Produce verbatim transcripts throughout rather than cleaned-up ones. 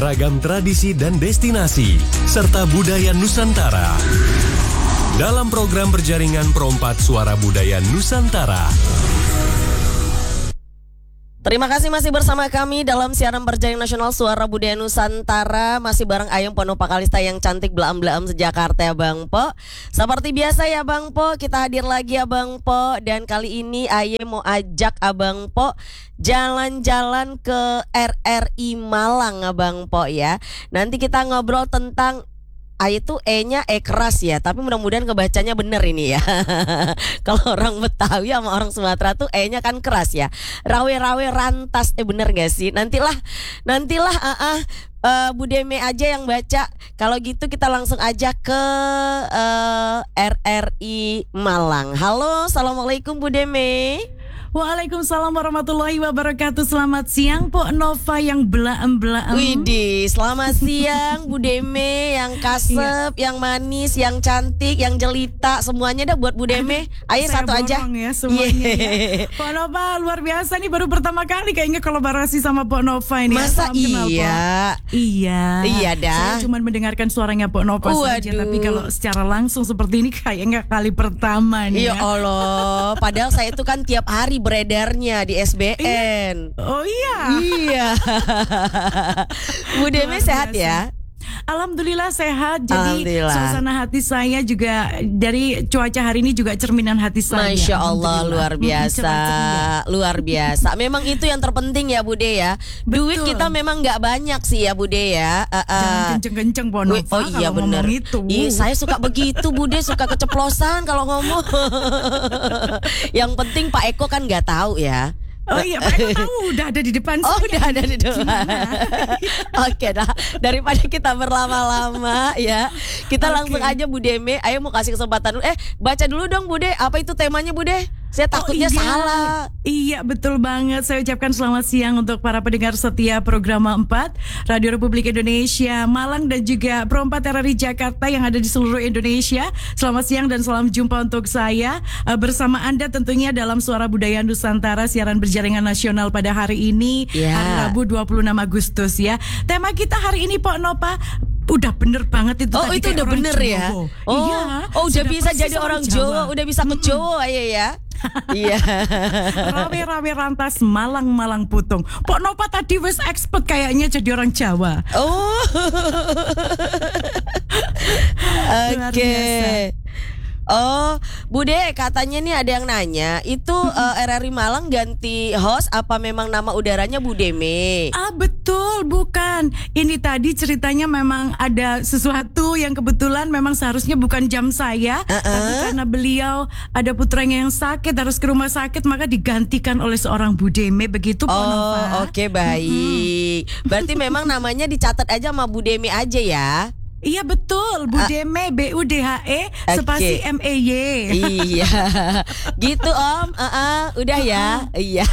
ragam tradisi dan destinasi, serta budaya Nusantara. Dalam program berjaringan Perompat Suara Budaya Nusantara. Terima kasih masih bersama kami dalam siaran berjaring nasional Suara Budaya Nusantara. Masih bareng Ayung Ponopa Kalista yang cantik belaam-belaam sejakarta ya Bang Po. Seperti biasa ya Bang Po, kita hadir lagi ya Bang Po. Dan kali ini Aye mau ajak Abang Po jalan-jalan ke R R I Malang Abang Po ya. Nanti kita ngobrol tentang A itu E-nya E keras ya, tapi mudah-mudahan kebacanya bener ini ya. Kalau orang Betawi sama orang Sumatera tuh E-nya kan keras ya. Rawe-rawe rantas, eh bener gak sih? Nantilah, nantilah uh, uh, uh, Bu Deme aja yang baca. Kalau gitu kita langsung aja ke uh, R R I Malang. Halo, assalamualaikum Bu Deme. Waalaikumsalam warahmatullahi wabarakatuh. Selamat siang Po Nova yang belaem-belaem. Widih, selamat siang Bu Deme yang kasep, yang manis, yang cantik, yang jelita, semuanya dah buat Bu Deme. Ayo satu aja. Ya semuanya. Yeah. Ya. Po Nova luar biasa nih, baru pertama kali kayaknya kolaborasi sama Po Nova ini. Masa ya, iya? Iya. Iya dah. Saya cuma mendengarkan suaranya Po Nova saja, tapi kalau secara langsung seperti ini kayaknya kali pertama nih. Ya Allah, padahal saya itu kan tiap hari beredarnya di S B N. Oh iya. Iya. Bu Deme sehat ya? Alhamdulillah sehat. Jadi suasana hati saya juga dari cuaca hari ini juga cerminan hati saya. Masya Allah, luar biasa, hmm, luar biasa. Memang itu yang terpenting ya Bude ya. Duit Betul. Kita memang nggak banyak sih ya Bude ya. Uh, uh. Jangan kenceng-kenceng Po Nova. Oh iya benar. Ih, saya suka begitu Bude, suka keceplosan kalau ngomong. Yang penting Pak Eko kan nggak tahu ya. Oh iya, Pak Eko tahu, udah ada di depan Oh saya. udah ada di depan. Oke dah, daripada kita berlama-lama ya, kita okay. langsung aja Bu Deme. Ayo mau kasih kesempatan dulu. Eh baca dulu dong Bude, apa itu temanya Bude? Saya takutnya oh, iya. salah. Iya betul banget. Saya ucapkan selamat siang untuk para pendengar setia program empat Radio Republik Indonesia Malang dan juga Perompat R R I Jakarta yang ada di seluruh Indonesia. Selamat siang dan salam jumpa untuk saya uh, bersama Anda tentunya dalam Suara Budaya Nusantara, siaran berjaringan nasional pada hari ini, yeah. hari Rabu dua puluh enam Agustus ya. Tema kita hari ini Po Nova udah bener banget itu. Oh tadi itu udah bener Jawa. ya. Oh, iya, oh udah bisa jadi orang Jawa, Jawa. Udah bisa ke Jawa ya ya. Iya. Rawe-rawe rantas Malang-Malang putung. Pok Nova tadi wis expert kayaknya jadi orang Jawa. Oh. Oke. Okay. Oh, Bude, katanya nih ada yang nanya, itu uh, R R I Malang ganti host apa memang nama udaranya Bu Deme? Ah betul, bukan. Ini tadi ceritanya memang ada sesuatu yang kebetulan memang seharusnya bukan jam saya, uh-uh. tapi karena beliau ada putranya yang sakit harus ke rumah sakit maka digantikan oleh seorang Bu Deme begitu. Oh, oke okay, baik. Mm-hmm. Berarti memang namanya dicatat aja sama Bu Deme aja ya? Iya betul, Bu Deme, B U D H E okay. spasi M E Y. Iya, gitu Om. Uh -uh, udah ya. Iya.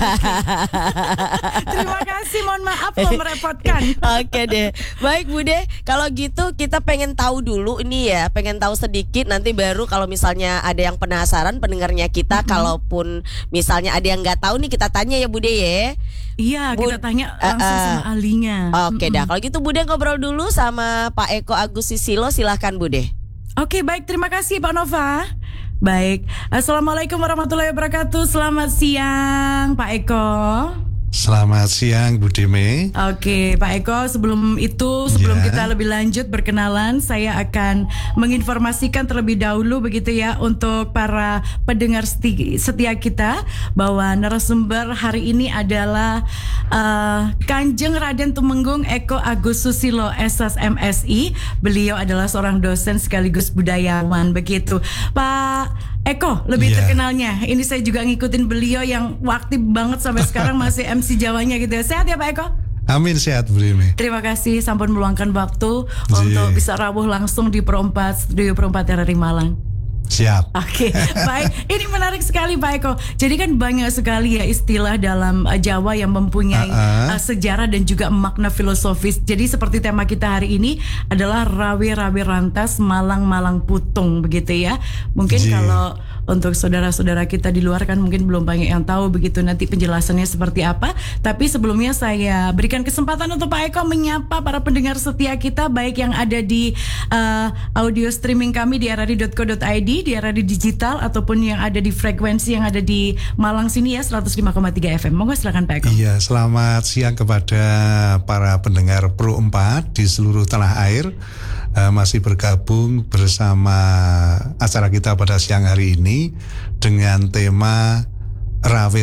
Terima kasih, mohon maaf kalau merepotkan. Oke deh, baik Bude. Kalau gitu kita pengen tahu dulu ini ya, pengen tahu sedikit. Nanti baru kalau misalnya ada yang penasaran pendengarnya kita, mm-hmm. kalaupun misalnya ada yang nggak tahu nih kita tanya ya Bude ya. Iya, kita tanya langsung uh, uh. sama ahlinya. Oke mm-hmm. dah, kalau gitu Bude ngobrol dulu sama Pak Eko Agus Susilo, silahkan Bude. Oke baik, terima kasih Pak Nova. Baik, assalamualaikum warahmatullahi wabarakatuh. Selamat siang Pak Eko. Selamat siang Bu Deme. Oke Pak Eko, sebelum itu sebelum yeah. kita lebih lanjut berkenalan, saya akan menginformasikan terlebih dahulu begitu ya untuk para pendengar seti- setia kita bahwa narasumber hari ini adalah uh, Kanjeng Raden Tumenggung Eko Agus Susilo S S M Si. Beliau adalah seorang dosen sekaligus budayawan begitu. Pak Eko lebih yeah. terkenalnya. Ini saya juga ngikutin beliau yang aktif banget sampai sekarang masih M C Jawanya gitu ya. Sehat ya Pak Eko? Amin, sehat Bu Deme. Terima kasih sampun meluangkan waktu yeah. untuk bisa rawuh langsung di Perompat Studio Perompat R R I Malang. Siap. Oke, okay, baik. Ini menarik sekali Pak Eko. Jadi kan banyak sekali ya istilah dalam uh, Jawa yang mempunyai uh-uh. uh, sejarah dan juga makna filosofis. Jadi seperti tema kita hari ini adalah rawe-rawe rantas Malang-Malang putung begitu ya. Mungkin yeah. kalau Untuk saudara-saudara kita di luar kan mungkin belum banyak yang tahu begitu nanti penjelasannya seperti apa. Tapi sebelumnya saya berikan kesempatan untuk Pak Eko menyapa para pendengar setia kita, baik yang ada di uh, audio streaming kami di r r i dot co dot i d, di R R I Digital, ataupun yang ada di frekuensi yang ada di Malang sini ya seratus lima koma tiga F M. Monggo silakan Pak Eko. Iya, selamat siang kepada para pendengar Pro empat di seluruh tanah air. Uh, masih bergabung bersama acara kita pada siang hari ini dengan tema Rawe